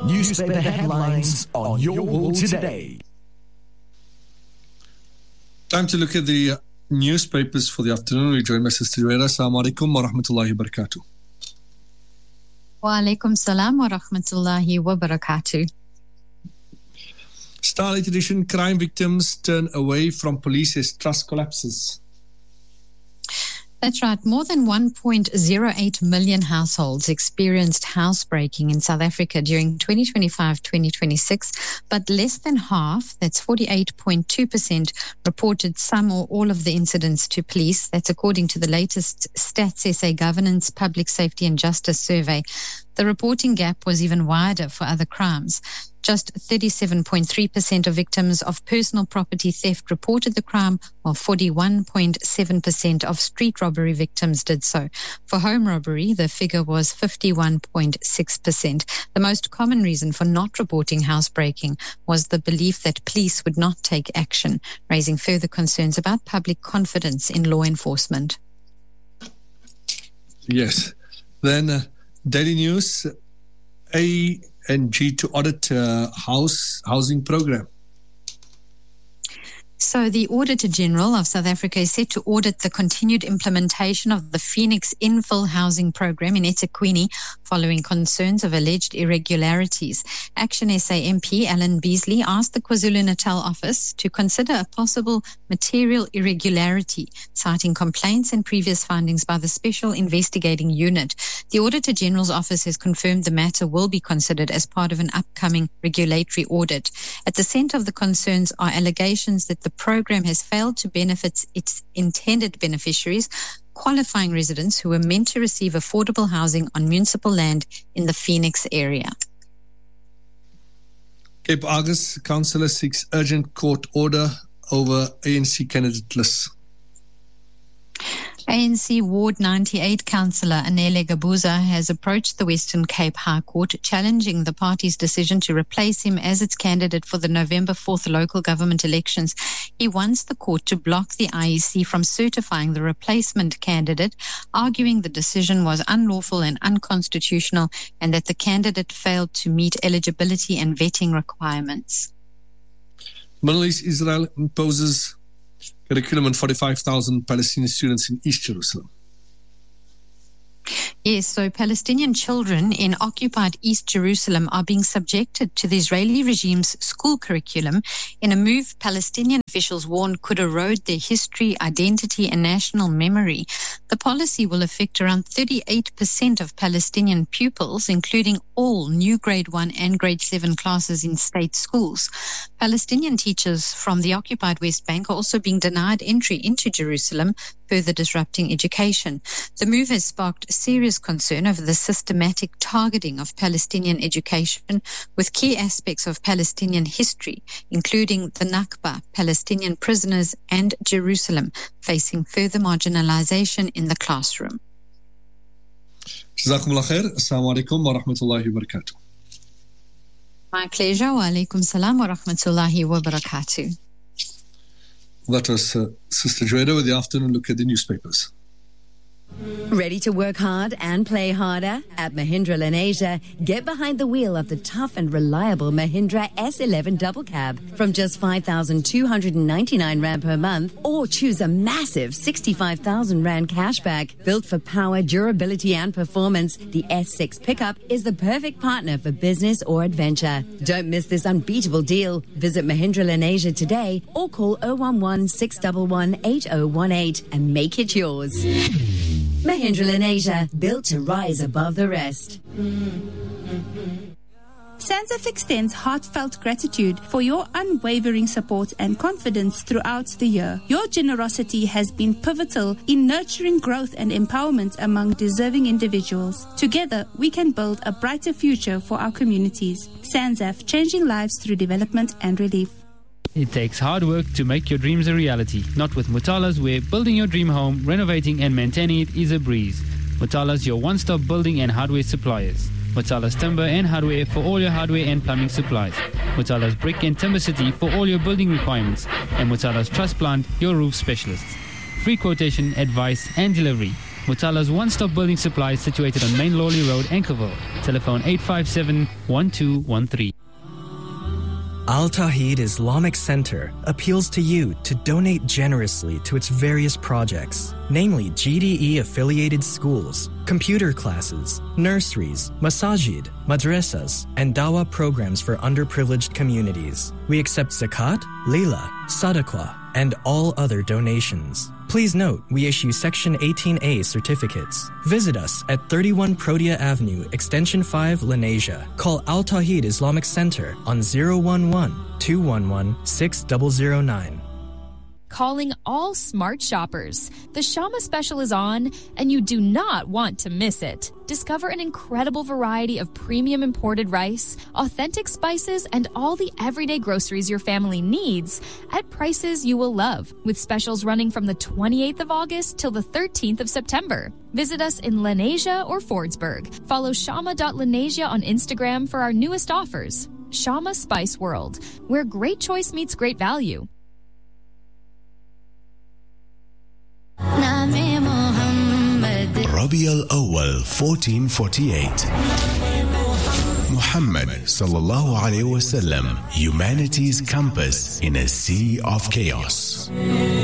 Newspaper headlines on Your World Today. Time to look at the newspapers for the afternoon. We join my sister Joera. Assalamu alaikum wa rahmatullahi wa barakatuh. Wa alaikum salam wa rahmatullahi wa barakatuh. Starlight edition: crime victims turn away from police as trust collapses. That's right. More than 1.08 million households experienced housebreaking in South Africa during 2025-2026, but less than half, that's 48.2%, reported some or all of the incidents to police. That's according to the latest Stats SA Governance, Public Safety and Justice survey. The reporting gap was even wider for other crimes. Just 37.3% of victims of personal property theft reported the crime, while 41.7% of street robbery victims did so. For home robbery, the figure was 51.6%. The most common reason for not reporting housebreaking was the belief that police would not take action, raising further concerns about public confidence in law enforcement. Yes. Then Daily News, ANG to audit housing program. So the Auditor General of South Africa is set to audit the continued implementation of the Phoenix Infill Housing Program in eThekwini following concerns of alleged irregularities. Action SA MP Alan Beasley asked the KwaZulu-Natal office to consider a possible material irregularity, citing complaints and previous findings by the Special Investigating Unit. The Auditor General's office has confirmed the matter will be considered as part of an upcoming regulatory audit. At the centre of the concerns are allegations that the program has failed to benefit its intended beneficiaries, qualifying residents who were meant to receive affordable housing on municipal land in the Phoenix area. Cape Argus councillor seeks urgent court order over ANC candidate list. ANC Ward 98 councillor Anele Gabuza has approached the Western Cape High Court challenging the party's decision to replace him as its candidate for the November 4th local government elections. He wants the court to block the IEC from certifying the replacement candidate, arguing the decision was unlawful and unconstitutional and that the candidate failed to meet eligibility and vetting requirements. Middle East Israel imposes curriculum on 45,000 Palestinian students in East Jerusalem. Yes, so Palestinian children in occupied East Jerusalem are being subjected to the Israeli regime's school curriculum in a move Palestinian officials warn could erode their history, identity, and national memory. The policy will affect around 38% of Palestinian pupils, including all new grade 1 and grade 7 classes in state schools. Palestinian teachers from the occupied West Bank are also being denied entry into Jerusalem, further disrupting education. The move has sparked serious concern over the systematic targeting of Palestinian education, with key aspects of Palestinian history, including the Nakba, Palestinian prisoners, and Jerusalem, facing further marginalization in the classroom. Jazakumullah khair. Assalamu alaikum wa rahmatullahi wa barakatuh. My pleasure. Wa alaikum salam wa rahmatullahi wa barakatuh. That was Sister Joera with the afternoon look at the newspapers. Ready to work hard and play harder? At Mahindra Lenasia, get behind the wheel of the tough and reliable Mahindra S11 double cab from just 5,299 Rand per month, or choose a massive 65,000 Rand cashback. Built for power, durability and performance, the S6 pickup is the perfect partner for business or adventure. Don't miss this unbeatable deal. Visit Mahindra Lenasia today or call 011 611 8018 and make it yours. Mahindra Lenasia, built to rise above the rest. SANZF extends heartfelt gratitude for your unwavering support and confidence throughout the year. Your generosity has been pivotal in nurturing growth and empowerment among deserving individuals. Together, we can build a brighter future for our communities. SANZF, changing lives through development and relief. It takes hard work to make your dreams a reality. Not with Mutalas, where building your dream home, renovating and maintaining it is a breeze. Mutalas, your one-stop building and hardware suppliers. Mutalas Timber and Hardware for all your hardware and plumbing supplies. Mutalas Brick and Timber City for all your building requirements. And Mutalas Truss Plant, your roof specialists. Free quotation, advice and delivery. Mutala's one-stop building supply is situated on Main Lawley Road, Ankerville. Telephone 857-1213. Al Tawheed Islamic Center appeals to you to donate generously to its various projects, namely GDE-affiliated schools, computer classes, nurseries, masajid, madrasas, and dawah programs for underprivileged communities. We accept zakat, lila, sadaqah, and all other donations. Please note, we issue Section 18A certificates. Visit us at 31 Protea Avenue, Extension 5, Lenasia. Call Al Tawheed Islamic Center on 011-211-6009. Calling all smart shoppers. The Shama special is on, and you do not want to miss it. Discover an incredible variety of premium imported rice, authentic spices, and all the everyday groceries your family needs at prices you will love, with specials running from the 28th of August till the 13th of September. Visit us in Lenasia or Fordsburg. Follow shama.lenasia on Instagram for our newest offers. Shama Spice World, where great choice meets great value. Rabi al-Awwal 1448. Muhammad sallallahu alayhi wasallam, humanity's compass in a sea of chaos.